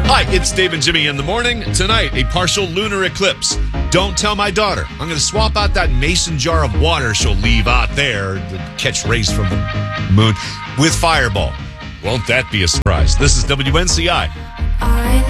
Hi, it's Dave and Jimmy in the morning. Tonight, a partial lunar eclipse. Don't tell my daughter. I'm going to swap out that mason jar of water she'll leave out there to catch rays from the moon with Fireball. Won't that be a surprise? This is WNCI.